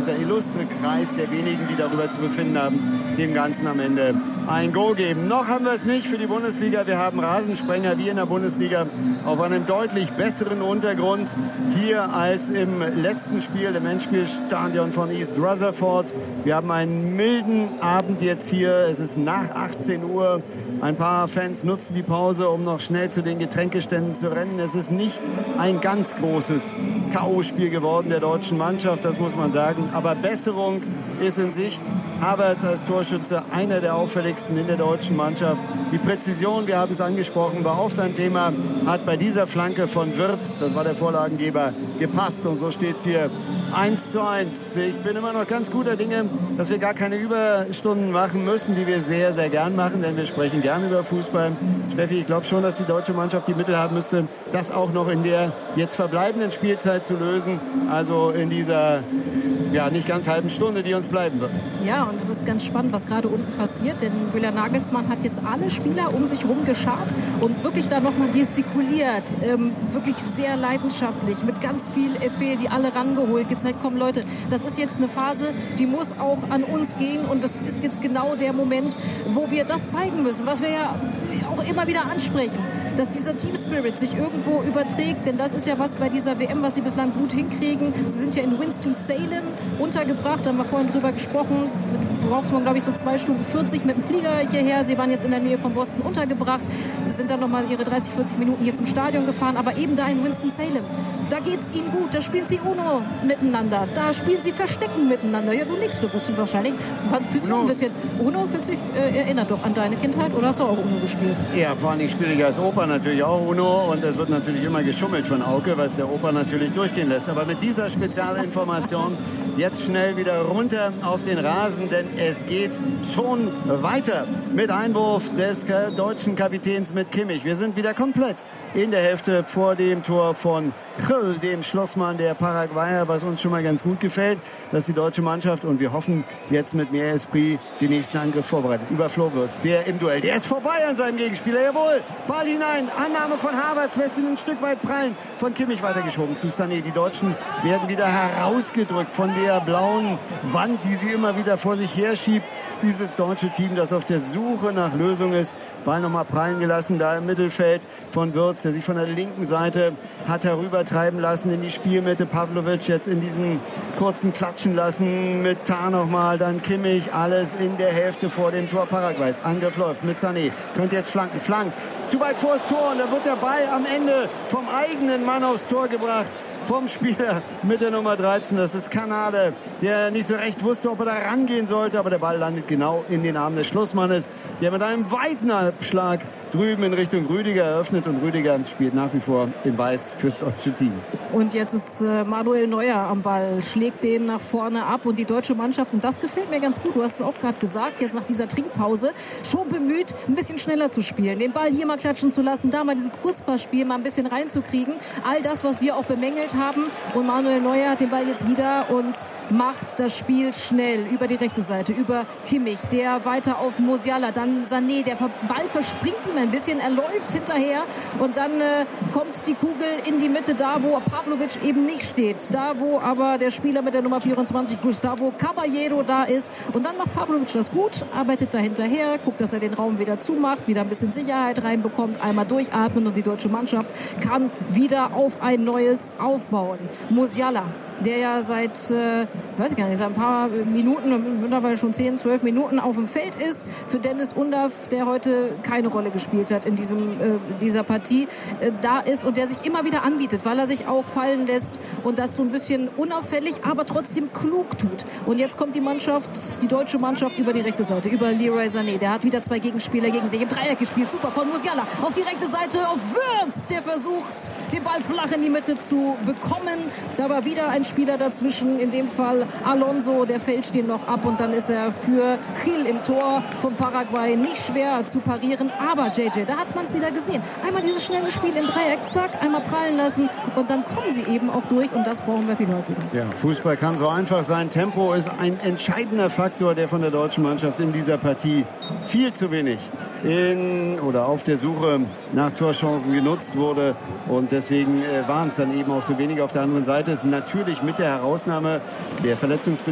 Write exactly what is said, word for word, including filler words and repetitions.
dieser illustre Kreis der wenigen, die darüber zu befinden haben, dem Ganzen am Ende ein Go geben. Noch haben wir es nicht für die Bundesliga. Wir haben Rasensprenger wie in der Bundesliga auf einem deutlich besseren Untergrund hier als im letzten Spiel, im Endspielstadion von East Rutherford. Wir haben einen milden Abend jetzt hier. Es ist nach achtzehn Uhr. Ein paar Fans nutzen die Pause, um noch schnell zu den Getränkeständen zu rennen. Es ist nicht ein ganz großes K O-Spiel geworden der deutschen Mannschaft, das muss man sagen. Aber Besserung ist in Sicht. Havertz als Torschütze, einer der auffälligsten in der deutschen Mannschaft. Die Präzision, wir haben es angesprochen, war oft ein Thema, hat bei dieser Flanke von Wirtz, das war der Vorlagengeber, gepasst. Und so steht es hier eins zu eins. Ich bin immer noch ganz guter Dinge, dass wir gar keine Überstunden machen müssen, die wir sehr, sehr gern machen, denn wir sprechen gerne über Fußball. Steffi, ich glaube schon, dass die deutsche Mannschaft die Mittel haben müsste, das auch noch in der jetzt verbleibenden Spielzeit zu lösen. Also in dieser ja, nicht ganz halben Stunde, die uns bleiben wird. Ja, und es ist ganz spannend, was gerade unten passiert, denn Julian Nagelsmann hat jetzt alle Spieler um sich herum geschart und wirklich da nochmal gestikuliert, ähm, wirklich sehr leidenschaftlich, mit ganz viel Effet, die alle rangeholt, gezeigt, komm Leute, das ist jetzt eine Phase, die muss auch an uns gehen und das ist jetzt genau der Moment, wo wir das zeigen müssen, was wir ja auch immer wieder ansprechen, dass dieser Team Spirit sich irgendwo überträgt, denn das ist ja was bei dieser W M, was sie bislang gut hinkriegen. Sie sind ja in Winston-Salem untergebracht, da haben wir vorhin drüber gesprochen, braucht man glaube ich so zwei Stunden vierzig mit dem Flieger hierher. Sie waren jetzt in der Nähe von Boston untergebracht, sind dann nochmal ihre dreißig, vierzig Minuten hier zum Stadion gefahren, aber eben da in Winston-Salem, da geht es ihnen gut, da spielen sie Uno miteinander, da spielen sie Verstecken miteinander. Ja, du nix, du wirst wahrscheinlich, fühlst du ein bisschen, Uno fühlt sich, äh, erinnert doch an deine Kindheit, oder hast du auch Uno gespielt? Ja, vor allem spiele ich als Opa natürlich auch Uno und es wird natürlich immer geschummelt von Auke, was der Opa natürlich durchgehen lässt. Aber mit dieser Spezialinformation jetzt schnell wieder runter auf den Rasen, denn es geht schon weiter mit Einwurf des deutschen Kapitäns mit Kimmich. Wir sind wieder komplett in der Hälfte vor dem Tor von Gil, dem Schlossmann der Paraguayer, was uns schon mal ganz gut gefällt, dass die deutsche Mannschaft, und wir hoffen jetzt mit mehr Esprit, den nächsten Angriff vorbereitet. Über Flo Wirtz, der im Duell, der ist vorbei an seinem Gegenspieler, jawohl, Ball hinein, Annahme von Havertz, lässt ihn ein Stück weit prallen, von Kimmich weitergeschoben zu Sané. Die Deutschen werden wieder herausgedrückt von der blauen Wand, die sie immer wieder vor sich herschiebt. Dieses deutsche Team, das auf der Suche nach Lösung ist, Ball nochmal prallen gelassen, da im Mittelfeld von Wirtz, der sich von der linken Seite hat herübertreiben lassen in die Spielmitte. Pavlovic jetzt in diesem kurzen Klatschen lassen, mit Tah nochmal, dann Kimmich, alles in der Hälfte vor dem Tor Paraguays. Angriff läuft mit Sané, könnte jetzt flanken, flankt, zu weit vor das Tor und da wird der Ball am Ende vom eigenen Mann aufs Tor gebracht. Vom Spieler mit der Nummer dreizehn, das ist Kanade, der nicht so recht wusste, ob er da rangehen sollte, aber der Ball landet genau in den Armen des Schlussmannes, der mit einem weiten Abschlag drüben in Richtung Rüdiger eröffnet und Rüdiger spielt nach wie vor in Weiß fürs deutsche Team. Und jetzt ist äh, Manuel Neuer am Ball, schlägt den nach vorne ab und die deutsche Mannschaft, und das gefällt mir ganz gut, du hast es auch gerade gesagt, jetzt nach dieser Trinkpause, schon bemüht, ein bisschen schneller zu spielen, den Ball hier mal klatschen zu lassen, da mal diesen Kurzpassspiel mal ein bisschen reinzukriegen, all das, was wir auch bemängelt haben, und Manuel Neuer hat den Ball jetzt wieder und macht das Spiel schnell über die rechte Seite, über Kimmich, der weiter auf Musiala, dann Sané, der Ball verspringt ihm ein bisschen, er läuft hinterher und dann äh, kommt die Kugel in die Mitte, da wo Pavlovic eben nicht steht, da wo aber der Spieler mit der Nummer vierundzwanzig, Gustavo Caballero, da ist, und dann macht Pavlovic das gut, arbeitet da hinterher, guckt, dass er den Raum wieder zumacht, wieder ein bisschen Sicherheit reinbekommt, einmal durchatmen und die deutsche Mannschaft kann wieder auf ein neues aufbauen. Musiala, der ja seit, äh, weiß ich gar nicht, seit ein paar Minuten, mittlerweile schon zehn, zwölf Minuten auf dem Feld ist. Für Dennis Undav, der heute keine Rolle gespielt hat in diesem, äh, dieser Partie, äh, da ist und der sich immer wieder anbietet, weil er sich auch fallen lässt und das so ein bisschen unauffällig, aber trotzdem klug tut. Und jetzt kommt die Mannschaft, die deutsche Mannschaft über die rechte Seite, über Leroy Sané. Der hat wieder zwei Gegenspieler gegen sich im Dreieck gespielt. Super von Musiala auf die rechte Seite, auf Wirtz, der versucht, den Ball flach in die Mitte zu bekommen. Da war wieder ein Spieler dazwischen, in dem Fall Alonso, der fälscht den noch ab und dann ist er für Gil im Tor von Paraguay nicht schwer zu parieren, aber J J, da hat man es wieder gesehen. Einmal dieses schnelle Spiel im Dreieck, zack, einmal prallen lassen und dann kommen sie eben auch durch und das brauchen wir viel häufiger. Ja, Fußball kann so einfach sein. Tempo ist ein entscheidender Faktor, der von der deutschen Mannschaft in dieser Partie viel zu wenig in oder auf der Suche nach Torchancen genutzt wurde und deswegen äh, waren es dann eben auch so wenig. Auf der anderen Seite ist natürlich mit der Herausnahme der Verletzungsbedingungen